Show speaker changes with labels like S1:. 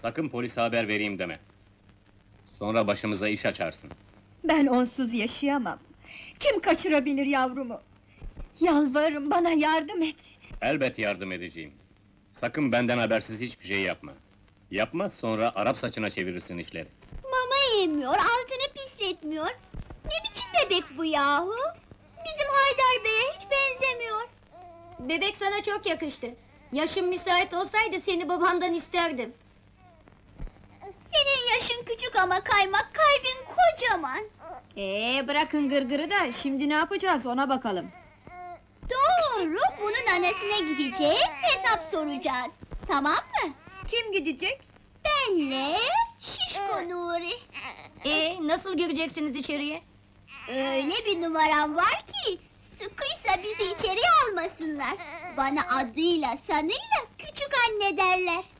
S1: Sakın polise haber vereyim deme. Sonra başımıza iş açarsın.
S2: Ben onsuz yaşayamam. Kim kaçırabilir yavrumu? Yalvarırım, bana yardım et!
S1: Elbet yardım edeceğim. Sakın benden habersiz hiçbir şey yapma. Yapma, sonra Arap saçına çevirirsin işleri.
S3: Mama yemiyor, altını pisletmiyor. Ne biçim bebek bu yahu? Bizim Haydar Bey'e hiç benzemiyor.
S4: Bebek sana çok yakıştı. Yaşın müsait olsaydı seni babandan isterdim.
S3: Senin yaşın küçük ama kaymak, kalbin kocaman.
S4: Bırakın gırgırı da şimdi ne yapacağız ona bakalım.
S3: Doğru, bunun annesine gideceğiz, hesap soracağız. Tamam mı?
S2: Kim gidecek?
S3: Benle Şişko Nuri.
S4: Nasıl gireceksiniz içeriye?
S3: Öyle bir numaram var ki, sıkıysa bizi içeri almasınlar. Bana adıyla sanıyla küçük anne derler.